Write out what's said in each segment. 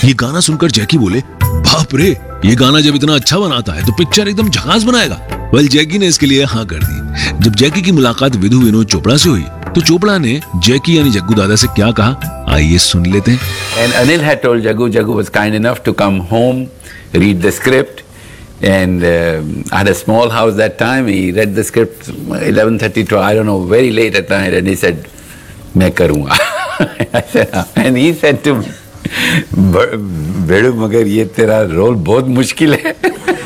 ये गाना सुनकर जैकी बोले, बाप रे, ये गाना जब इतना अच्छा बनाता है तो पिक्चर एकदम झकास बनाएगा। वेल, जैकी ने इसके लिए हाँ कर दी। जब जैकी की मुलाकात विधु विनोद चोपड़ा से हुई तो चोपड़ा ने जैकी यानी जग्गू दादा से क्या कहा, आइए सुन लेते हैं। And Anil had told Jaggu was kind enough to come home, read the script, and I had a small house that time. He read the script 11:30 to I don't know, very late at night, and he said, "मैं करूँगा." And he said to me, "बेड़ू, मगर ये तेरा role बहुत मुश्किल है।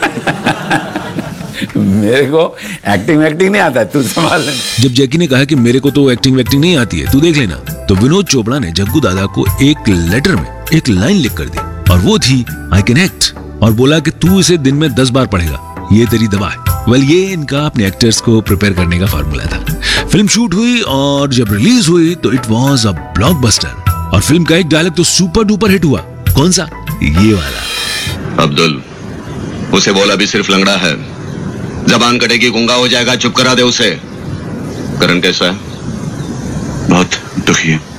मेरे को एक्टिंग नहीं आता, तू संभाल ले।" जब जैकी ने कहा कि मेरे को तो एक्टिंग नहीं आती है, तू देख लेना, तो विनोद चोपड़ा ने जग्गू दादा को एक लेटर में एक लाइन लिख कर दी, और वो थी, "आई कैन एक्ट", और बोला कि तू इसे दिन में 10 बार पढ़ेगा, ये तेरी दवा है। वेल, ये इनका अपने एक्टर्स को प्रिपेयर करने का फार्मूला था। फिल्म शूट हुई और जब रिलीज हुई तो इट वाज अ ब्लॉकबस्टर, और फिल्म का एक डायलॉग तो सुपर डुपर हिट हुआ। कौन सा? ये वाला, "अब्दुल, उसे बोला भी सिर्फ लंगड़ा है, जबान कटेगी, गूंगा हो जाएगा, चुप करा दे उसे।" करण कैसा है? बहुत दुखी है।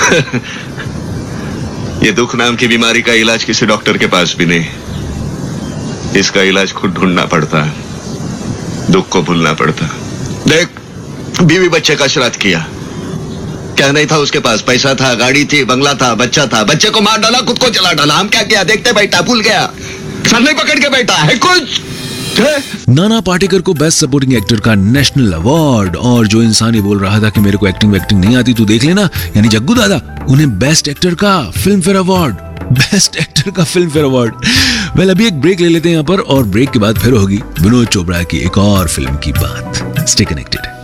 ये दुख नाम की बीमारी का इलाज किसी डॉक्टर के पास भी नहीं, इसका इलाज खुद ढूंढना पड़ता है, दुख को भूलना पड़ता है। देख, बीवी बच्चे का श्राद्ध किया, क्या नहीं था उसके पास? पैसा था, गाड़ी थी, बंगला था, बच्चा था, बच्चे को मार डाला, खुद को जला डाला। हम क्या किया? देखते बैठा, भूल गया, सर नहीं पकड़ के बैठा है कुछ। नाना पाटेकर को बेस्ट सपोर्टिंग एक्टर का नेशनल अवार्ड, और जो इंसान ये बोल रहा था कि मेरे को एक्टिंग नहीं आती, तू देख लेना, यानी जग्गू दादा, उन्हें बेस्ट एक्टर का film fair award, best actor का फिल्म फेयर अवार्ड। वेल, अभी एक ब्रेक ले लेते हैं यहाँ पर, और ब्रेक के बाद फिर होगी विनोद चोपड़ा की एक और फिल्म की बात। Stay connected.